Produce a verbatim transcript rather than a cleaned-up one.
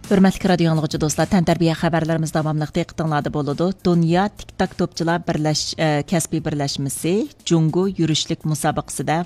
Hürmetli radio anlıqçı dostlar, təntarbiyə xəbərlərimiz davamlıq diqqətinizdə boludu. Dünya TikTok topçular birləş, e, kəsbi birləşməsi Cungu yürüşlük müsabiqəsində